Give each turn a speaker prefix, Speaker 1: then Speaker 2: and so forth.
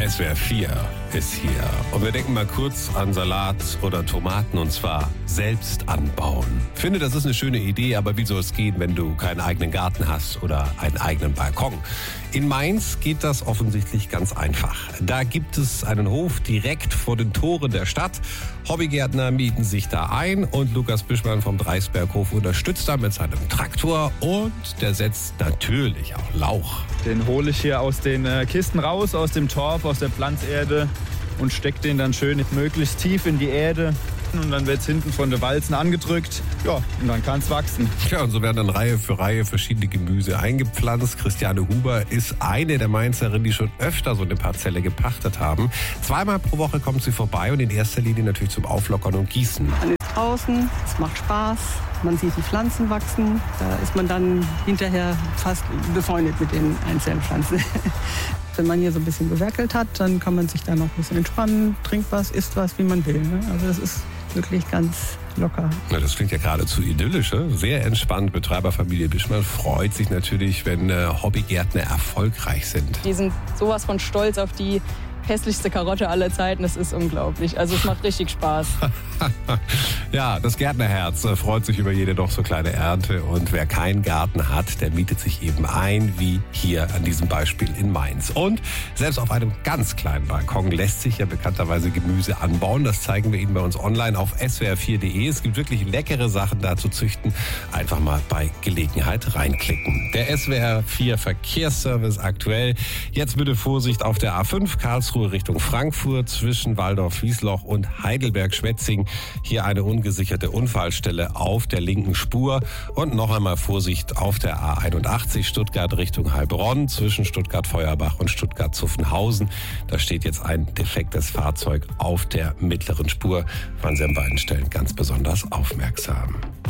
Speaker 1: SWR 4 ist hier. Und wir denken mal kurz an Salat oder Tomaten, und zwar selbst anbauen. Ich finde, das ist eine schöne Idee, aber wie soll es gehen, wenn du keinen eigenen Garten hast oder einen eigenen Balkon? In Mainz geht das offensichtlich ganz einfach. Da gibt es einen Hof direkt vor den Toren der Stadt. Hobbygärtner mieten sich da ein und Lukas Bischmann vom Dreisberghof unterstützt da mit seinem Traktor und der setzt natürlich auch Lauch.
Speaker 2: Den hole ich hier aus den Kisten raus, aus dem Torf, aus der Pflanzerde und stecke den dann schön möglichst tief in die Erde. Und dann wird es hinten von den Walzen angedrückt. Ja, und dann kann es wachsen.
Speaker 1: Ja, und so werden dann Reihe für Reihe verschiedene Gemüse eingepflanzt. Christiane Huber ist eine der Mainzerinnen, die schon öfter so eine Parzelle gepachtet haben. 2-mal pro Woche kommt sie vorbei und in erster Linie natürlich zum Auflockern und Gießen.
Speaker 3: Man ist draußen, es macht Spaß, man sieht die Pflanzen wachsen. Da ist man dann hinterher fast befreundet mit den einzelnen Pflanzen. Wenn man hier so ein bisschen gewerkelt hat, dann kann man sich da noch ein bisschen entspannen, trinkt was, isst was, wie man will. Also das ist wirklich ganz locker.
Speaker 1: Na, das klingt ja geradezu idyllisch. Ne? Sehr entspannt. Betreiberfamilie Bischmann freut sich natürlich, wenn Hobbygärtner erfolgreich sind.
Speaker 4: Die sind sowas von stolz auf die hässlichste Karotte aller Zeiten. Das ist unglaublich. Also es macht richtig Spaß.
Speaker 1: Ja, das Gärtnerherz freut sich über jede doch so kleine Ernte. Und wer keinen Garten hat, der mietet sich eben ein, wie hier an diesem Beispiel in Mainz. Und selbst auf einem ganz kleinen Balkon lässt sich ja bekannterweise Gemüse anbauen. Das zeigen wir Ihnen bei uns online auf swr4.de. Es gibt wirklich leckere Sachen da zu züchten. Einfach mal bei Gelegenheit reinklicken. Der SWR4 Verkehrsservice aktuell. Jetzt bitte Vorsicht auf der A5 Karlsruhe Richtung Frankfurt zwischen Waldorf-Wiesloch und Heidelberg-Schwetzing. Hier eine ungesicherte Unfallstelle auf der linken Spur. Und noch einmal Vorsicht auf der A81 Stuttgart Richtung Heilbronn zwischen Stuttgart-Feuerbach und Stuttgart-Zuffenhausen. Da steht jetzt ein defektes Fahrzeug auf der mittleren Spur. Waren Sie an beiden Stellen ganz besonders aufmerksam.